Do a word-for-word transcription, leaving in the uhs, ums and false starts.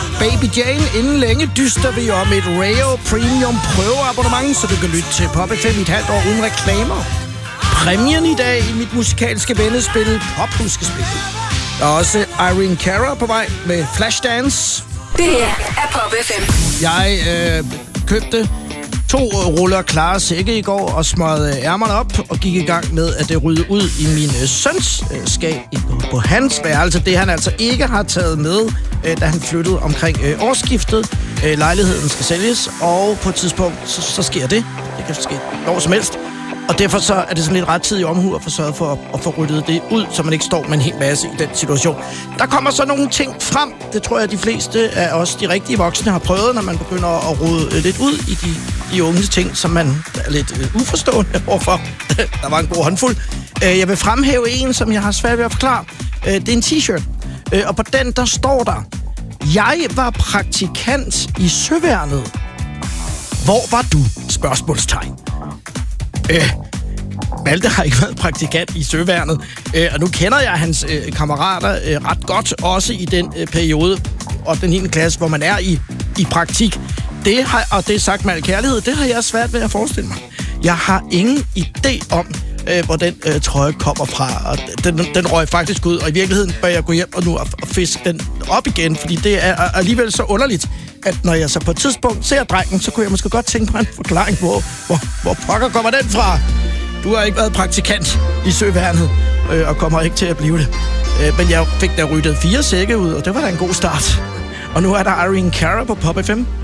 Baby Jane. Inden længe dyster vi om et Rayo Premium prøveabonnement, så du kan lytte til Pop F M i et halvt år uden reklamer. Præmien i dag i mit musikalske vennespil, Pophuskespil. Der er også Irene Cara på vej med Flashdance. Det her er Pop F M. Jeg øh, købte to ruller klare sække i går og smøgede ærmerne op og gik i gang med at det rydde ud i min øh, søns øh, skab på hans værelse. Det han altså ikke har taget med, øh, da han flyttede omkring øh, årsskiftet. Øh, lejligheden skal sælges, og på et tidspunkt, så, så sker det. Det kan ske hvor som helst. Og derfor så er det sådan lidt rettidig omhu at få sørget for at, at få ryddet det ud, så man ikke står med en hel masse i den situation. Der kommer så nogle ting frem. Det tror jeg, at de fleste af os, de rigtige voksne, har prøvet, når man begynder at rode lidt ud i de, de unges ting, som man er lidt uh, uforstående overfor. Der var en god håndfuld. Uh, jeg vil fremhæve en, som jeg har svært ved at forklare. Uh, det er en t-shirt. Uh, og på den, der står der: jeg var praktikant i Søværnet. Hvor var du? Spørgsmålstegn. Øh, Malte har ikke været praktikant i Søværnet, øh, og nu kender jeg hans øh, kammerater øh, ret godt, også i den øh, periode og den niende klasse, hvor man er i, i praktik. Det har, og det er sagt med al kærlighed, det har jeg svært ved at forestille mig. Jeg har ingen idé om, øh, hvor den øh, trøje kommer fra, og den, den røg faktisk ud, og i virkeligheden bør jeg gå hjem og nu og, og fiske den op igen, fordi det er alligevel så underligt, at når jeg så på et tidspunkt ser drengen, så kunne jeg måske godt tænke mig en forklaring på, hvor, hvor pokker kommer den fra? Du har ikke været praktikant i Søværnet, øh, og kommer ikke til at blive det. Øh, men jeg fik da ryddet fire sække ud, og det var da en god start. Og nu er der Irene Cara på Pop F M.